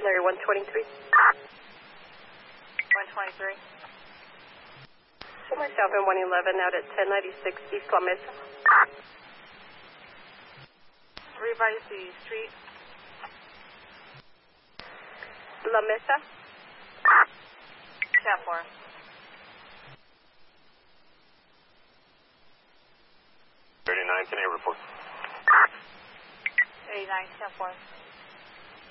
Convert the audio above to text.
Stationary 123. 123. So myself in 111 out at 1096 East La Mesa. Revise the street. La Mesa. 10-4. 39, can I report? 89, 10-4.